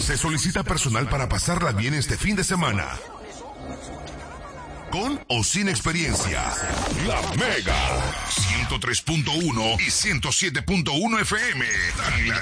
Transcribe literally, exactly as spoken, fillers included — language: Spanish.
Se solicita personal para pasarla bien este fin de semana. Con o sin experiencia. La Mega ciento tres punto uno y ciento siete punto uno F M. Dan la